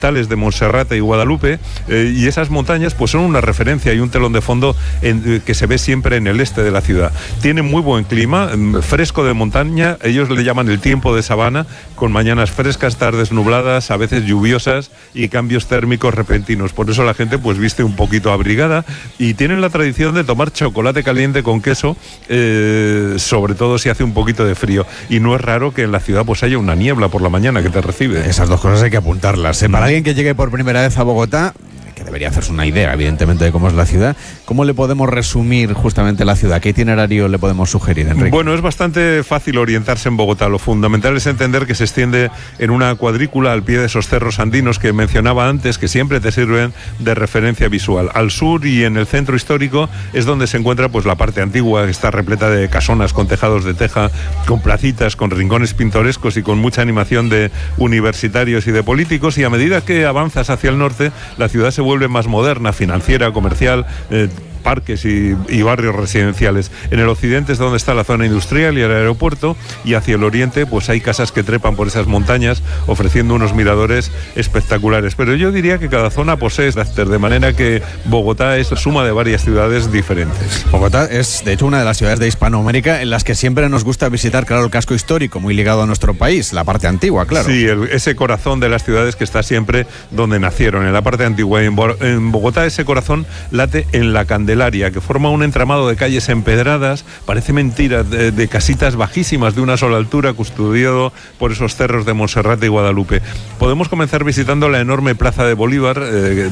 tales de Monserrate y Guadalupe, y esas montañas pues son una referencia y un telón de fondo que se ve siempre en el este de la ciudad. Tiene muy buen clima, fresco de montaña, ellos le llaman el tiempo de sabana, con mañanas frescas, tardes nubladas, a veces lluviosas y cambios térmicos repentinos. Por eso la gente pues viste un poquito abrigada, y tienen la tradición de tomar chocolate caliente con queso, sobre todo si hace un poquito de frío, y no es raro que en la ciudad pues haya una niebla por la mañana que te recibe. Esas dos cosas hay que apuntarlas. Para alguien que llegue por primera vez a Bogotá, que debería hacerse una idea, evidentemente, de cómo es la ciudad, ¿cómo le podemos resumir justamente la ciudad? ¿Qué itinerario le podemos sugerir, Enrique? Bueno, es bastante fácil orientarse en Bogotá. Lo fundamental es entender que se extiende en una cuadrícula al pie de esos cerros andinos que mencionaba antes, que siempre te sirven de referencia visual. Al sur y en el centro histórico es donde se encuentra pues la parte antigua, que está repleta de casonas con tejados de teja, con placitas, con rincones pintorescos y con mucha animación de universitarios y de políticos, y a medida que avanzas hacia el norte, la ciudad se vuelve más moderna, financiera, comercial, parques y barrios residenciales. En el occidente es donde está la zona industrial y el aeropuerto, y hacia el oriente pues hay casas que trepan por esas montañas ofreciendo unos miradores espectaculares. Pero yo diría que cada zona posee carácter, de manera que Bogotá es la suma de varias ciudades diferentes. Bogotá es de hecho una de las ciudades de Hispanoamérica en las que siempre nos gusta visitar, claro, el casco histórico, muy ligado a nuestro país, la parte antigua, claro. Sí, ese corazón de las ciudades que está siempre donde nacieron, en la parte antigua. En Bogotá ese corazón late en la Candelaria, que forma un entramado de calles empedradas, parece mentira, de casitas bajísimas de una sola altura, custodiado por esos cerros de Monserrate y Guadalupe. Podemos comenzar visitando la enorme Plaza de Bolívar,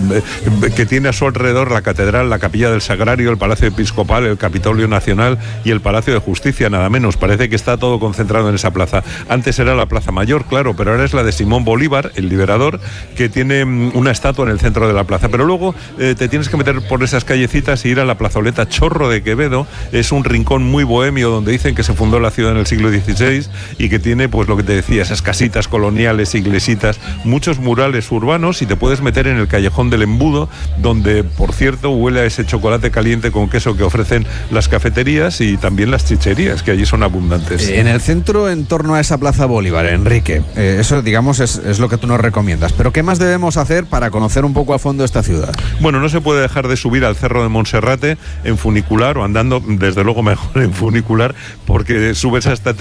que tiene a su alrededor la Catedral, la Capilla del Sagrario, el Palacio Episcopal, el Capitolio Nacional y el Palacio de Justicia, nada menos. Parece que está todo concentrado en esa plaza. Antes era la Plaza Mayor, claro, pero ahora es la de Simón Bolívar, el liberador, que tiene una estatua en el centro de la plaza. Pero luego te tienes que meter por esas callecitas y ir a la plazoleta Chorro de Quevedo. Es un rincón muy bohemio donde dicen que se fundó la ciudad en el siglo XVI y que tiene, pues lo que te decía, esas casitas coloniales, iglesitas, muchos murales urbanos, y te puedes meter en el Callejón del Embudo, donde, por cierto, huele a ese chocolate caliente con queso que ofrecen las cafeterías y también las chicherías, que allí son abundantes. En el centro, en torno a esa Plaza Bolívar, Enrique, eso, digamos, es lo que tú nos recomiendas. Pero ¿qué más debemos hacer para conocer un poco a fondo esta ciudad? Bueno, no se puede dejar de subir al Cerro de Monserrate en funicular, o andando, desde luego mejor en funicular, porque subes hasta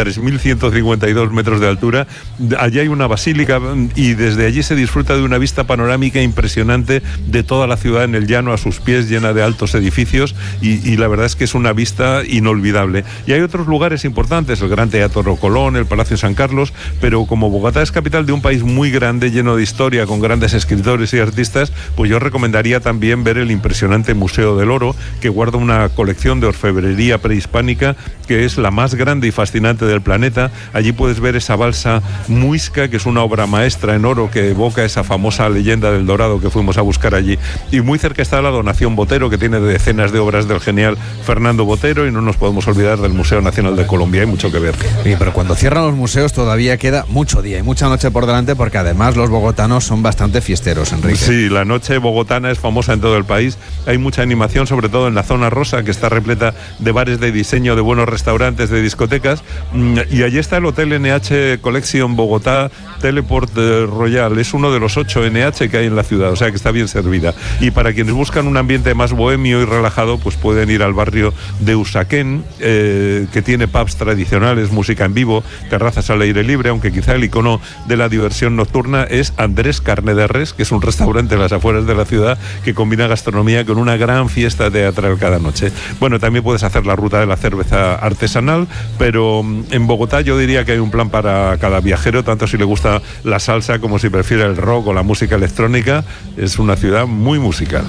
3.152 metros de altura. Allí hay una basílica y desde allí se disfruta de una vista panorámica impresionante de toda la ciudad en el llano a sus pies, llena de altos edificios, y la verdad es que es una vista inolvidable. Y hay otros lugares importantes, el Gran Teatro Colón, el Palacio San Carlos, pero como Bogotá es capital de un país muy grande, lleno de historia, con grandes escritores y artistas, pues yo recomendaría también ver el impresionante Museo del Oro, que guarda una colección de orfebrería prehispánica que es la más grande y fascinante del planeta. Allí puedes ver esa balsa Muisca, que es una obra maestra en oro que evoca esa famosa leyenda del Dorado que fuimos a buscar allí. Y muy cerca está la Donación Botero, que tiene decenas de obras del genial Fernando Botero, y no nos podemos olvidar del Museo Nacional de Colombia. Hay mucho que ver. Sí, pero cuando cierran los museos todavía queda mucho día y mucha noche por delante, porque además los bogotanos son bastante fiesteros, Enrique. Sí, la noche bogotana es famosa en todo el país. Hay mucha animación, sobre todo en la zona rosa, que está repleta de bares de diseño, de buenos restaurantes, de discotecas, y allí está el Hotel NH Collection Bogotá Teleport Royal. Es uno de los 8 NH que hay en la ciudad, o sea que está bien servida. Y para quienes buscan un ambiente más bohemio y relajado, pues pueden ir al barrio de Usaquén, que tiene pubs tradicionales, música en vivo, terrazas al aire libre, aunque quizá el icono de la diversión nocturna es Andrés Carne de Res, que es un restaurante en las afueras de la ciudad que combina gastronomía con una gran fiesta teatral cada noche. Bueno, también puedes hacer la ruta de la cerveza artesanal, pero en Bogotá yo diría que hay un plan para cada viajero, tanto si le gusta la salsa como si prefiere el rock o la música electrónica. Es una ciudad muy musical.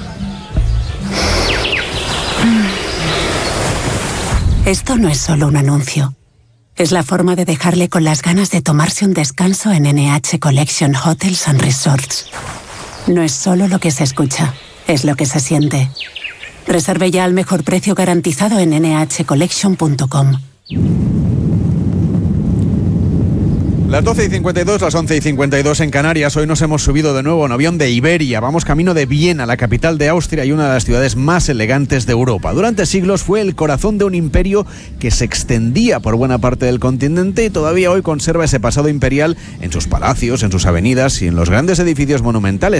Esto no es solo un anuncio. Es la forma de dejarle con las ganas de tomarse un descanso en NH Collection Hotels and Resorts. No es solo lo que se escucha, es lo que se siente. Reserve ya al mejor precio garantizado en nhcollection.com. Las 12:52, las 11:52 en Canarias. Hoy nos hemos subido de nuevo a un avión de Iberia. Vamos camino de Viena, la capital de Austria y una de las ciudades más elegantes de Europa. Durante siglos fue el corazón de un imperio que se extendía por buena parte del continente y todavía hoy conserva ese pasado imperial en sus palacios, en sus avenidas y en los grandes edificios monumentales.